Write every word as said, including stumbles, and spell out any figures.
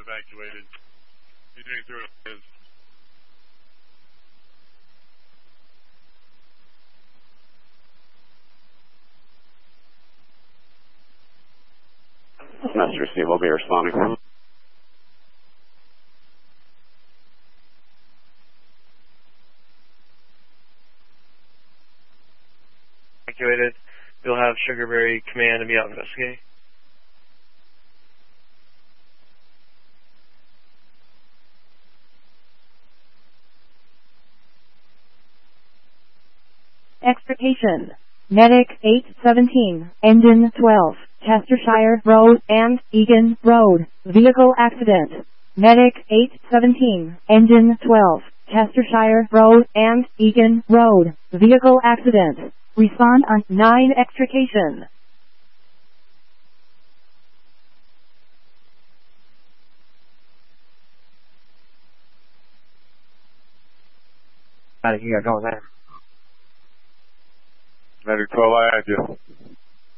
evacuated. Continuing through is. Message received. We'll be responding. Evacuated. You'll have Sugarberry Command to be out investigating. Extrication. Medic eight seventeen, Engine twelve, Chestershire Road and Egan Road, vehicle accident. Medic eight seventeen, Engine twelve, Chestershire Road and Egan Road, vehicle accident. Respond on nine extrication. Medic, you got going there. Medic twelve, I had you.